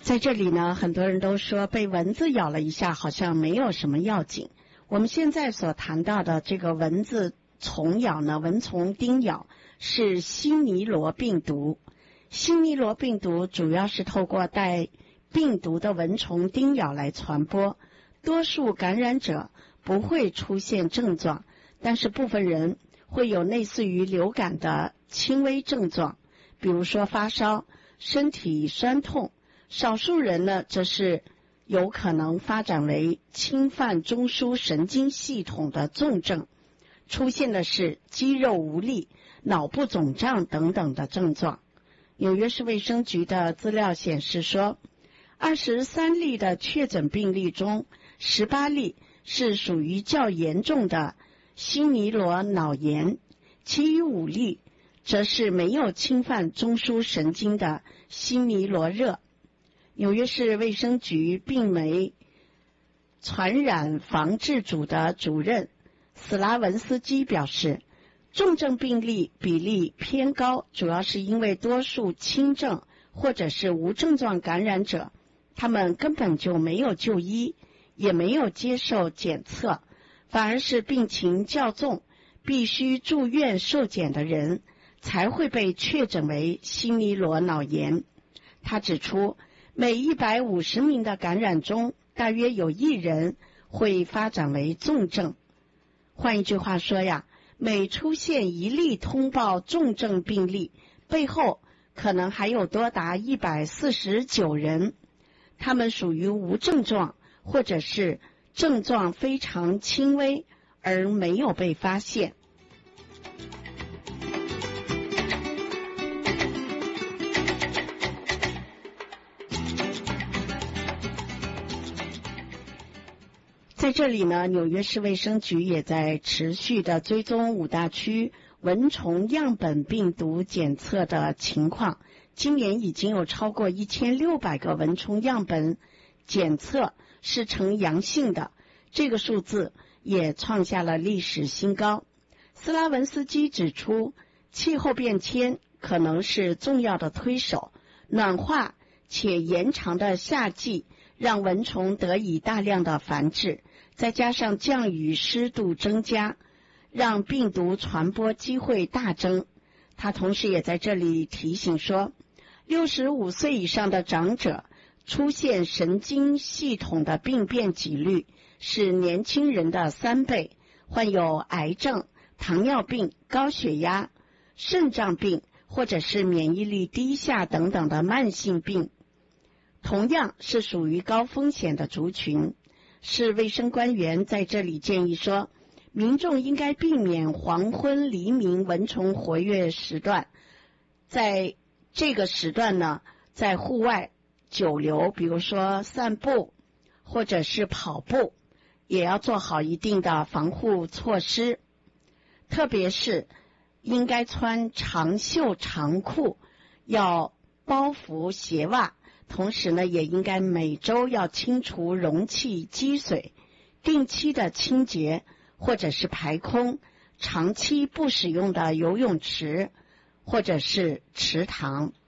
在这里呢，很多人都说被蚊子咬了一下好像没有什么要紧。我们现在所谈到的这个蚊子虫咬呢，蚊虫叮咬是西尼罗病毒。西尼罗病毒主要是透过带病毒的蚊虫叮咬来传播，多数感染者不会出现症状，但是部分人会有类似于流感的轻微症状，比如说发烧、身体酸痛。少数人呢，则是有可能发展为侵犯中枢神经系统的重症，出现的是肌肉无力、脑部肿胀等等的症状。纽约市卫生局的资料显示说，23例的确诊病例中，18例是属于较严重的西尼罗脑炎，其余5例则是没有侵犯中枢神经的西尼罗热。纽约市卫生局病媒传染防治组的主任斯拉文斯基表示，重症病例比例偏高，主要是因为多数轻症或者是无症状感染者，他们根本就没有就医，也没有接受检测，反而是病情较重，必须住院受检的人才会被确诊为西尼罗脑炎。他指出，每150名的感染中，大约有1人会发展为重症。换一句话说呀，每出现1例通报重症病例，背后可能还有多达149人，他们属于无症状或者是症状非常轻微而没有被发现。在这里呢，纽约市卫生局也在持续的追踪5大区蚊虫样本病毒检测的情况。今年已经有超过1600个蚊虫样本检测是呈阳性的，这个数字也创下了历史新高。斯拉文斯基指出，气候变迁可能是重要的推手，暖化且延长的夏季让蚊虫得以大量的繁殖，再加上降雨湿度增加，让病毒传播机会大增。他同时也在这里提醒说，65岁以上的长者出现神经系统的病变几率是年轻人的3倍，患有癌症、糖尿病、高血压、肾脏病或者是免疫力低下等等的慢性病，同样是属于高风险的族群。市卫生官员在这里建议说，民众应该避免黄昏黎明蚊虫活跃时段，在这个时段呢，在户外久留，比如说散步或者是跑步，也要做好一定的防护措施，特别是应该穿长袖长裤，要包覆鞋袜，同时呢，也应该每周要清除容器积水，定期的清洁或者是排空长期不使用的游泳池或者是池塘。